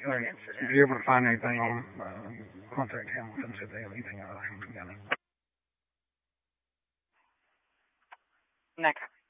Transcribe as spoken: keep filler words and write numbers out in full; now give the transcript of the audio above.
Or did you able to find anything on uh, contact Hamilton? If they have anything out of Hamilton County? Next.